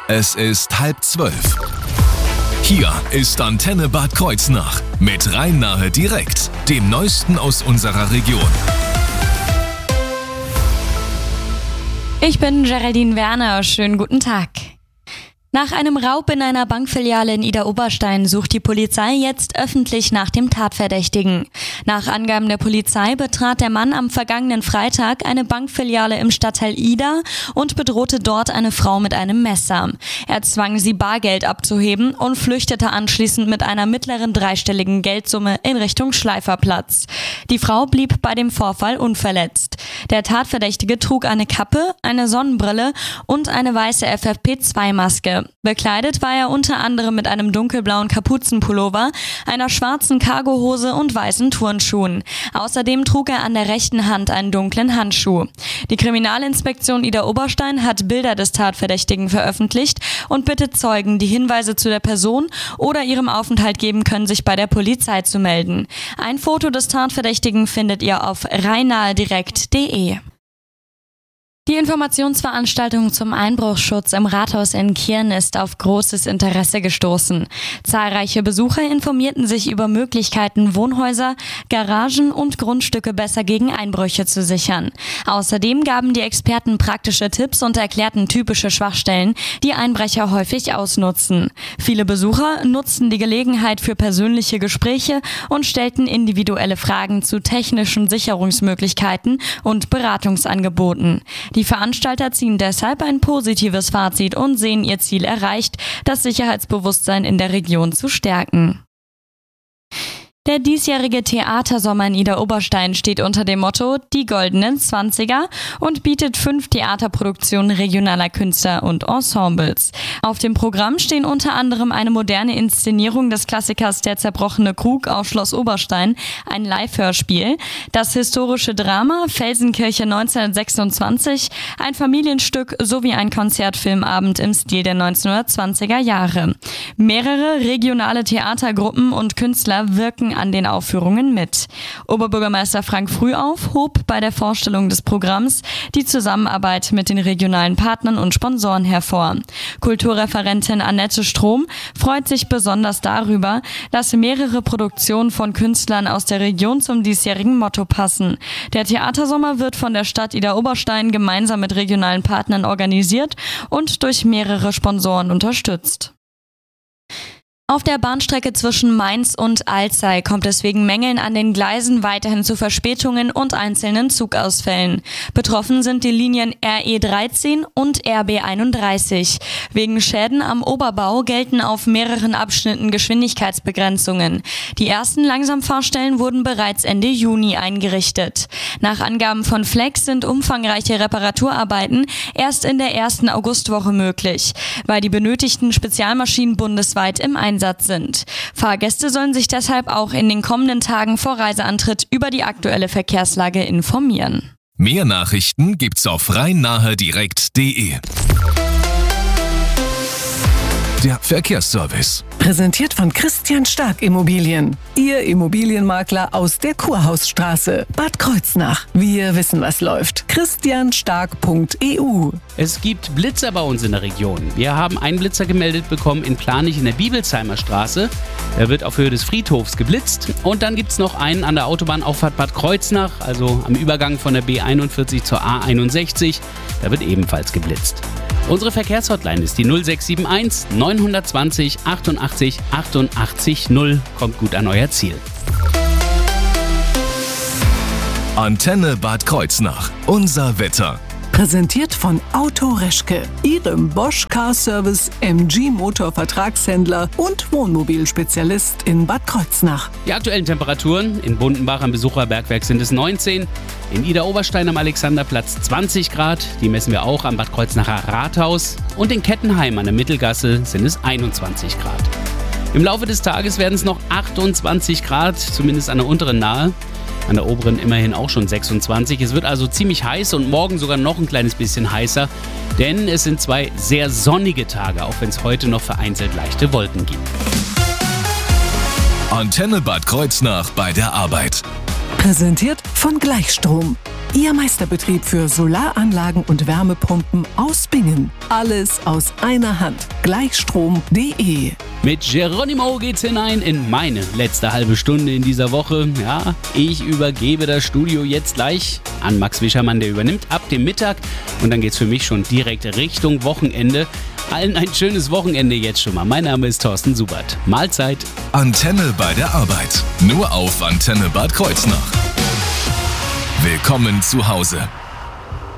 Es ist 11:30. Hier ist Antenne Bad Kreuznach mit Rhein-Nahe direkt, dem Neuesten aus unserer Region. Ich bin Geraldine Werner, schönen guten Tag. Nach einem Raub in einer Bankfiliale in Idar-Oberstein sucht die Polizei jetzt öffentlich nach dem Tatverdächtigen. Nach Angaben der Polizei betrat der Mann am vergangenen Freitag eine Bankfiliale im Stadtteil Idar und bedrohte dort eine Frau mit einem Messer. Er zwang sie, Bargeld abzuheben und flüchtete anschließend mit einer mittleren dreistelligen Geldsumme in Richtung Schleiferplatz. Die Frau blieb bei dem Vorfall unverletzt. Der Tatverdächtige trug eine Kappe, eine Sonnenbrille und eine weiße FFP2-Maske. Bekleidet war er unter anderem mit einem dunkelblauen Kapuzenpullover, einer schwarzen Cargohose und weißen Turnschuhen. Außerdem trug er an der rechten Hand einen dunklen Handschuh. Die Kriminalinspektion Idar-Oberstein hat Bilder des Tatverdächtigen veröffentlicht und bittet Zeugen, die Hinweise zu der Person oder ihrem Aufenthalt geben können, sich bei der Polizei zu melden. Ein Foto des Tatverdächtigen findet ihr auf rheinnahedirekt.de. Die Informationsveranstaltung zum Einbruchsschutz im Rathaus in Kirn ist auf großes Interesse gestoßen. Zahlreiche Besucher informierten sich über Möglichkeiten, Wohnhäuser, Garagen und Grundstücke besser gegen Einbrüche zu sichern. Außerdem gaben die Experten praktische Tipps und erklärten typische Schwachstellen, die Einbrecher häufig ausnutzen. Viele Besucher nutzten die Gelegenheit für persönliche Gespräche und stellten individuelle Fragen zu technischen Sicherungsmöglichkeiten und Beratungsangeboten. Die Veranstalter ziehen deshalb ein positives Fazit und sehen ihr Ziel erreicht, das Sicherheitsbewusstsein in der Region zu stärken. Der diesjährige Theatersommer in Idar-Oberstein steht unter dem Motto Die goldenen 20er und bietet 5 Theaterproduktionen regionaler Künstler und Ensembles. Auf dem Programm stehen unter anderem eine moderne Inszenierung des Klassikers Der zerbrochene Krug auf Schloss Oberstein, ein Live-Hörspiel, das historische Drama Felsenkirche 1926, ein Familienstück sowie ein Konzertfilmabend im Stil der 1920er Jahre. Mehrere regionale Theatergruppen und Künstler wirken an den Aufführungen mit. Oberbürgermeister Frank Frühauf hob bei der Vorstellung des Programms die Zusammenarbeit mit den regionalen Partnern und Sponsoren hervor. Kulturreferentin Annette Strom freut sich besonders darüber, dass mehrere Produktionen von Künstlern aus der Region zum diesjährigen Motto passen. Der Theatersommer wird von der Stadt Idar-Oberstein gemeinsam mit regionalen Partnern organisiert und durch mehrere Sponsoren unterstützt. Auf der Bahnstrecke zwischen Mainz und Alzey kommt es wegen Mängeln an den Gleisen weiterhin zu Verspätungen und einzelnen Zugausfällen. Betroffen sind die Linien RE13 und RB31. Wegen Schäden am Oberbau gelten auf mehreren Abschnitten Geschwindigkeitsbegrenzungen. Die ersten Langsamfahrstellen wurden bereits Ende Juni eingerichtet. Nach Angaben von Flex sind umfangreiche Reparaturarbeiten erst in der ersten Augustwoche möglich, weil die benötigten Spezialmaschinen bundesweit im Einsatz sind. Fahrgäste sollen sich deshalb auch in den kommenden Tagen vor Reiseantritt über die aktuelle Verkehrslage informieren. Mehr Nachrichten gibt's auf rheinnahedirekt.de. Der Verkehrsservice. Präsentiert von Christian Stark Immobilien. Ihr Immobilienmakler aus der Kurhausstraße, Bad Kreuznach. Wir wissen, was läuft. christianstark.eu. Es gibt Blitzer bei uns in der Region. Wir haben einen Blitzer gemeldet bekommen in Planich in der Bibelsheimer Straße. Er wird auf Höhe des Friedhofs geblitzt. Und dann gibt es noch einen an der Autobahnauffahrt Bad Kreuznach, also am Übergang von der B41 zur A61. Da wird ebenfalls geblitzt. Unsere Verkehrshotline ist die 0671 920 88 88 0. Kommt gut an euer Ziel. Antenne Bad Kreuznach. Unser Wetter. Präsentiert von Auto Reschke, Ihrem Bosch Car Service MG Motor Vertragshändler und Wohnmobilspezialist in Bad Kreuznach. Die aktuellen Temperaturen in Bundenbach am Besucherbergwerk sind es 19, in Idar-Oberstein am Alexanderplatz 20 Grad, die messen wir auch am Bad Kreuznacher Rathaus, und in Kettenheim an der Mittelgasse sind es 21 Grad. Im Laufe des Tages werden es noch 28 Grad, zumindest an der unteren Nahe. An der oberen immerhin auch schon 26. Es wird also ziemlich heiß und morgen sogar noch ein kleines bisschen heißer, denn es sind 2 sehr sonnige Tage, auch wenn es heute noch vereinzelt leichte Wolken gibt. Antenne Bad Kreuznach bei der Arbeit. Präsentiert von Gleichstrom. Ihr Meisterbetrieb für Solaranlagen und Wärmepumpen aus Bingen. Alles aus einer Hand. Gleichstrom.de. Mit Geronimo geht's hinein in meine letzte halbe Stunde in dieser Woche. Ja, ich übergebe das Studio jetzt gleich an Max Wischermann, der übernimmt ab dem Mittag. Und dann geht's für mich schon direkt Richtung Wochenende. Allen ein schönes Wochenende jetzt schon mal. Mein Name ist Thorsten Subert. Mahlzeit. Antenne bei der Arbeit. Nur auf Antenne Bad Kreuznach. Willkommen zu Hause.